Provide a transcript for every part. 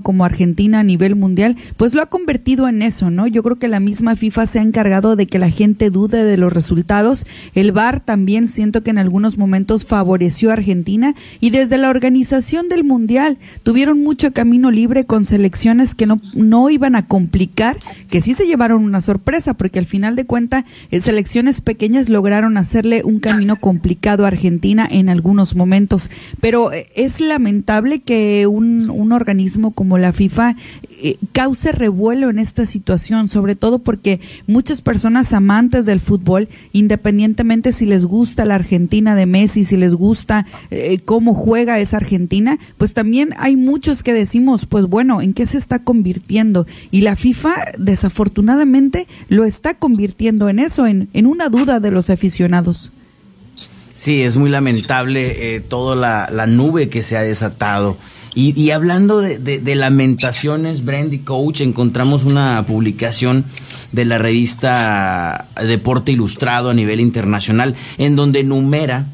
como Argentina a nivel mundial, pues lo ha convertido en eso, ¿no? Yo creo que la misma FIFA se ha encargado de que la gente dude de los resultados. El VAR también siento que en algunos momentos favoreció a Argentina, y desde la organización del mundial tuvieron mucho camino libre con selecciones que no iban a complicar, que sí se llevaron una sorpresa, porque al final de cuentas selecciones pequeñas lograron hacerle un camino complicado a Argentina en algunos momentos, pero es lamentable que un organismo como la FIFA cause revuelo en esta situación, sobre todo porque muchas personas amantes del fútbol, independientemente si les gusta la Argentina de Messi, si les gusta cómo juega esa Argentina, pues también hay muchos que decimos, pues bueno, ¿en qué se está convirtiendo? Y la FIFA desafortunadamente lo está convirtiendo en eso, en una duda de los aficionados. Sí, es muy lamentable toda la nube que se ha desatado. Y hablando de lamentaciones, Brent y Coach, encontramos una publicación de la revista Deporte Ilustrado a nivel internacional, en donde enumera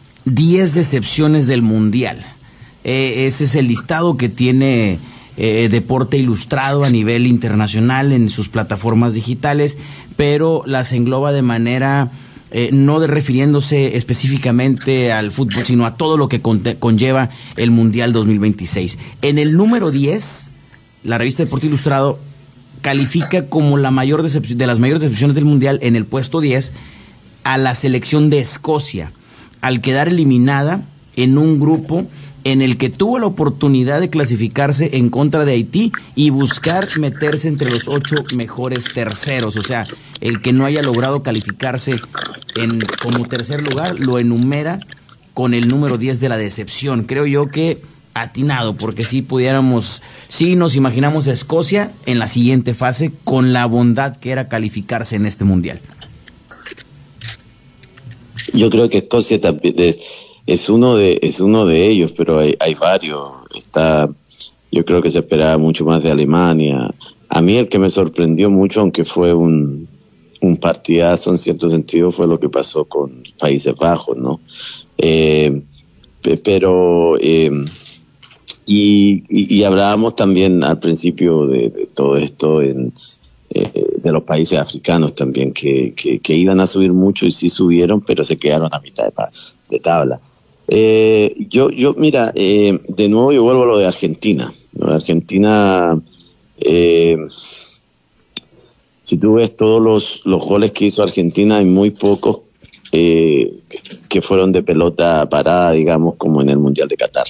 10 decepciones del Mundial. Ese es el listado que tiene Deporte Ilustrado a nivel internacional en sus plataformas digitales, pero las engloba de manera... no refiriéndose específicamente al fútbol, sino a todo lo que conlleva el Mundial 2026. En el número 10, la revista Deporte Ilustrado califica como la mayor de las mayores decepciones del Mundial, en el puesto 10, a la selección de Escocia, al quedar eliminada en un grupo en el que tuvo la oportunidad de clasificarse en contra de Haití y buscar meterse entre los 8 mejores terceros. O sea, el que no haya logrado calificarse como tercer lugar lo enumera con el número 10 de la decepción. Creo yo que atinado, porque sí nos imaginamos a Escocia en la siguiente fase con la bondad que era calificarse en este Mundial. Yo creo que Escocia también es uno de ellos, pero hay varios. Yo creo que se esperaba mucho más de Alemania. A mí el que me sorprendió mucho, aunque fue un partidazo en cierto sentido, fue lo que pasó con Países Bajos, ¿no? Y hablábamos también al principio de todo esto de los países africanos también, que iban a subir mucho, y sí subieron, pero se quedaron a mitad de tabla. Mira, de nuevo yo vuelvo a lo de Argentina, ¿no? Argentina, si tú ves todos los goles que hizo Argentina, hay muy pocos que fueron de pelota parada, digamos, como en el Mundial de Qatar.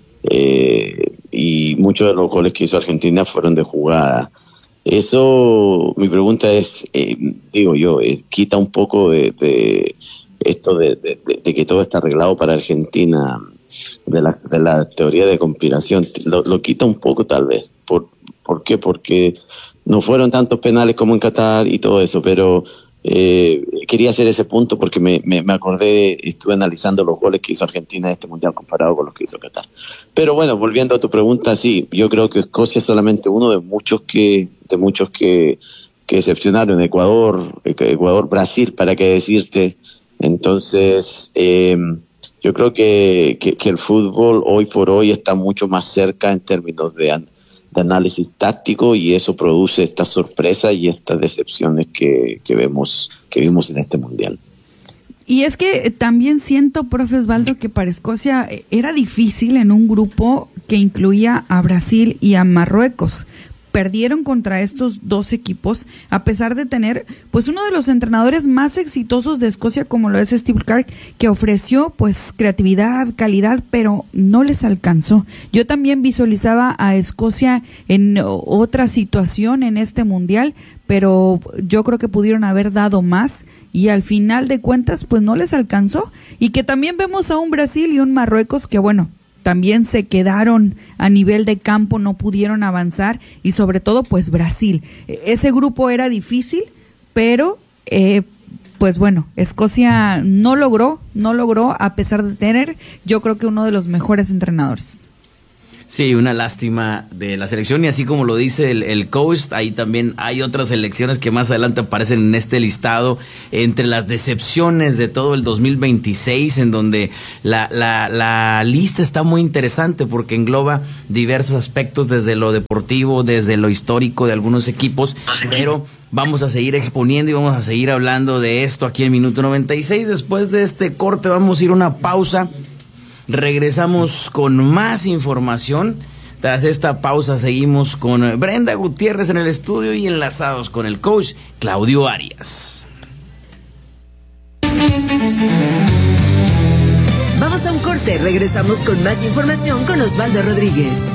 Y muchos de los goles que hizo Argentina fueron de jugada. Eso, mi pregunta es, quita un poco de esto de que todo está arreglado para Argentina, de la teoría de conspiración, lo quita un poco tal vez. ¿Por qué? Porque no fueron tantos penales como en Qatar y todo eso, pero quería hacer ese punto porque me acordé, estuve analizando los goles que hizo Argentina en este Mundial comparado con los que hizo Qatar. Pero bueno, volviendo a tu pregunta, sí, yo creo que Escocia es solamente uno de muchos que decepcionaron. Ecuador, Brasil, para qué decirte. Entonces, yo creo que el fútbol hoy por hoy está mucho más cerca en términos de análisis táctico, y eso produce estas sorpresas y estas decepciones que vimos en este Mundial. Y es que también siento, profe Osvaldo, que para Escocia era difícil en un grupo que incluía a Brasil y a Marruecos. Perdieron contra estos dos equipos, a pesar de tener pues uno de los entrenadores más exitosos de Escocia, como lo es Steve Clarke, que ofreció pues creatividad, calidad, pero no les alcanzó. Yo también visualizaba a Escocia en otra situación en este Mundial, pero yo creo que pudieron haber dado más, y al final de cuentas pues no les alcanzó. Y que también vemos a un Brasil y un Marruecos que bueno, también se quedaron a nivel de campo, no pudieron avanzar, y sobre todo pues Brasil. Ese grupo era difícil, pero pues bueno, Escocia no logró a pesar de tener, yo creo que uno de los mejores entrenadores. Sí, una lástima de la selección, y así como lo dice el coach, ahí también hay otras selecciones que más adelante aparecen en este listado, entre las decepciones de todo el 2026, en donde la lista está muy interesante porque engloba diversos aspectos, desde lo deportivo, desde lo histórico de algunos equipos, pero vamos a seguir exponiendo y vamos a seguir hablando de esto aquí en Minuto 96. Después de este corte vamos a ir a una pausa. Regresamos con más información. Tras esta pausa seguimos con Brenda Gutiérrez en el estudio y enlazados con el coach Claudio Arias. Vamos a un corte, regresamos con más información con Osvaldo Rodríguez.